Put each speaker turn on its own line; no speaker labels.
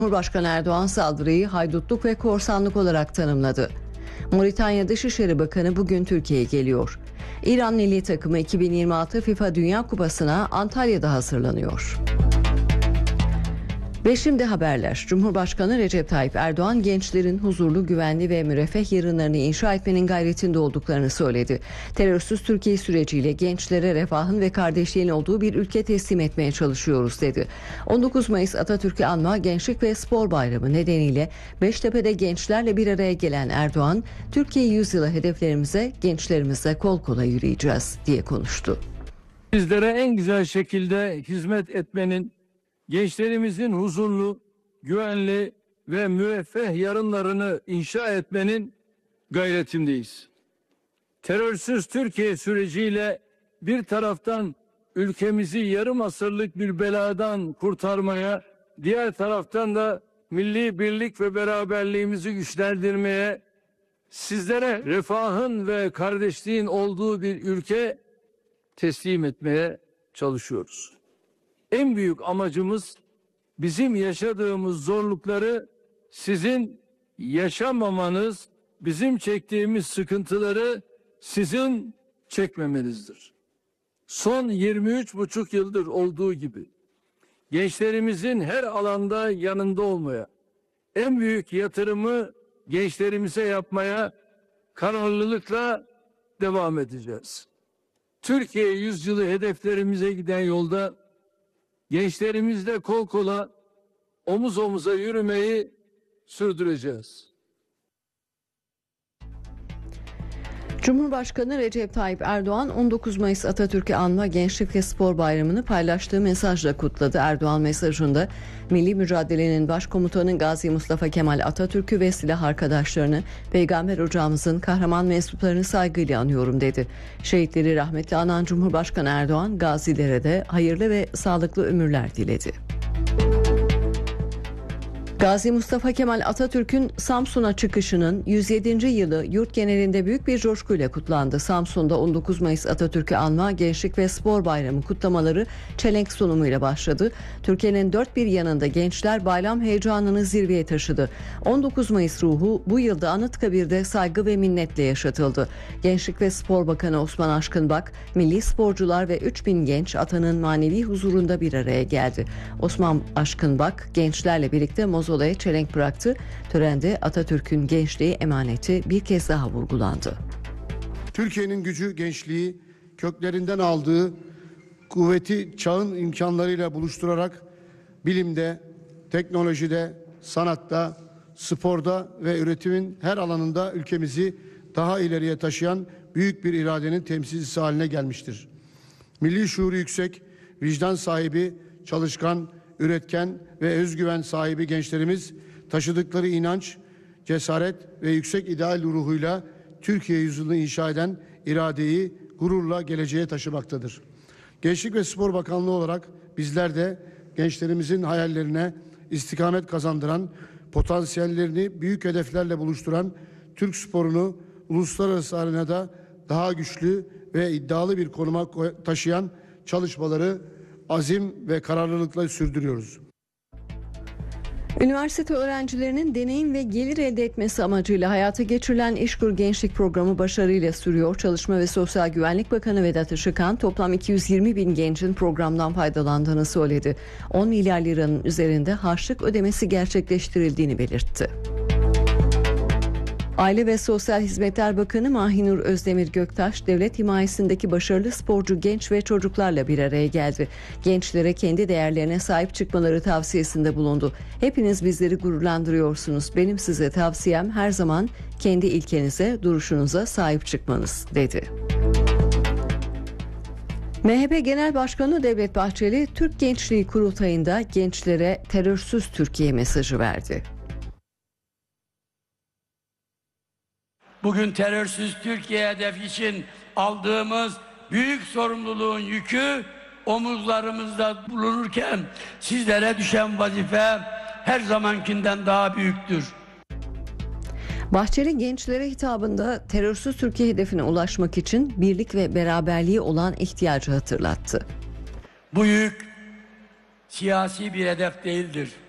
Cumhurbaşkanı Erdoğan saldırıyı haydutluk ve korsanlık olarak tanımladı. Moritanya Dışişleri Bakanı bugün Türkiye'ye geliyor. İran milli takımı 2026 FIFA Dünya Kupası'na Antalya'da hazırlanıyor. Ve şimdi haberler. Cumhurbaşkanı Recep Tayyip Erdoğan gençlerin huzurlu, güvenli ve müreffeh yarınlarını inşa etmenin gayretinde olduklarını söyledi. Terörsüz Türkiye süreciyle gençlere refahın ve kardeşliğin olduğu bir ülke teslim etmeye çalışıyoruz dedi. 19 Mayıs Atatürk'ü anma Gençlik ve Spor Bayramı nedeniyle Beştepe'de gençlerle bir araya gelen Erdoğan, Türkiye yüzyılı hedeflerimize gençlerimizle kol kola yürüyeceğiz diye konuştu.
Sizlere en güzel şekilde hizmet etmenin, gençlerimizin huzurlu, güvenli ve müreffeh yarınlarını inşa etmenin gayretindeyiz. Terörsüz Türkiye süreciyle bir taraftan ülkemizi yarım asırlık bir beladan kurtarmaya, diğer taraftan da milli birlik ve beraberliğimizi güçlendirmeye, sizlere refahın ve kardeşliğin olduğu bir ülke teslim etmeye çalışıyoruz. En büyük amacımız bizim yaşadığımız zorlukları sizin yaşamamanız, bizim çektiğimiz sıkıntıları sizin çekmemenizdir. Son 23,5 yıldır olduğu gibi gençlerimizin her alanda yanında olmaya, en büyük yatırımı gençlerimize yapmaya kararlılıkla devam edeceğiz. Türkiye yüzyılı hedeflerimize giden yolda gençlerimizle kol kola, omuz omuza yürümeyi sürdüreceğiz.
Cumhurbaşkanı Recep Tayyip Erdoğan 19 Mayıs Atatürk'ü anma Gençlik ve Spor Bayramı'nı paylaştığı mesajla kutladı. Erdoğan mesajında milli mücadelenin başkomutanı Gazi Mustafa Kemal Atatürk'ü ve silah arkadaşlarını, Peygamber Hocamızın kahraman mensuplarını saygıyla anıyorum dedi. Şehitleri rahmetle anan Cumhurbaşkanı Erdoğan gazilere de hayırlı ve sağlıklı ömürler diledi. Gazi Mustafa Kemal Atatürk'ün Samsun'a çıkışının 107. yılı yurt genelinde büyük bir coşkuyla kutlandı. Samsun'da 19 Mayıs Atatürk'ü anma Gençlik ve Spor Bayramı kutlamaları çelenk sunumuyla başladı. Türkiye'nin dört bir yanında gençler bayram heyecanını zirveye taşıdı. 19 Mayıs ruhu bu yılda Anıtkabir'de saygı ve minnetle yaşatıldı. Gençlik ve Spor Bakanı Osman Aşkınbak, milli sporcular ve 3000 genç atanın manevi huzurunda bir araya geldi. Osman Aşkınbak gençlerle birlikte mozolaya çelenk bıraktı. Törende Atatürk'ün gençliği emaneti bir kez daha vurgulandı.
Türkiye'nin gücü gençliği, köklerinden aldığı kuvveti çağın imkanlarıyla buluşturarak bilimde, teknolojide, sanatta, sporda ve üretimin her alanında ülkemizi daha ileriye taşıyan büyük bir iradenin temsilcisi haline gelmiştir. Milli şuuru yüksek, vicdan sahibi, çalışkan, üretken ve özgüven sahibi gençlerimiz taşıdıkları inanç, cesaret ve yüksek ideal ruhuyla Türkiye yüzyılını inşa eden iradeyi gururla geleceğe taşımaktadır. Gençlik ve Spor Bakanlığı olarak bizler de gençlerimizin hayallerine istikamet kazandıran, potansiyellerini büyük hedeflerle buluşturan Türk sporunu uluslararası arenada daha güçlü ve iddialı bir konuma taşıyan çalışmaları azim ve kararlılıkla sürdürüyoruz.
Üniversite öğrencilerinin deneyim ve gelir elde etmesi amacıyla hayata geçirilen İşkur Gençlik Programı başarıyla sürüyor. Çalışma ve Sosyal Güvenlik Bakanı Vedat Işıkhan toplam 220 bin gencin programdan faydalandığını söyledi. 10 milyar liranın üzerinde harçlık ödemesi gerçekleştirildiğini belirtti. Aile ve Sosyal Hizmetler Bakanı Mahinur Özdemir Göktaş, devlet himayesindeki başarılı sporcu genç ve çocuklarla bir araya geldi. Gençlere kendi değerlerine sahip çıkmaları tavsiyesinde bulundu. Hepiniz bizleri gururlandırıyorsunuz. Benim size tavsiyem her zaman kendi ilkenize, duruşunuza sahip çıkmanız, dedi. MHP Genel Başkanı Devlet Bahçeli, Türk Gençliği Kurultayı'nda gençlere terörsüz Türkiye mesajı verdi.
Bugün terörsüz Türkiye hedefi için aldığımız büyük sorumluluğun yükü omuzlarımızda bulunurken sizlere düşen vazife her zamankinden daha büyüktür.
Bahçeli gençlere hitabında terörsüz Türkiye hedefine ulaşmak için birlik ve beraberliği olan ihtiyacı hatırlattı.
Bu yük siyasi bir hedef değildir.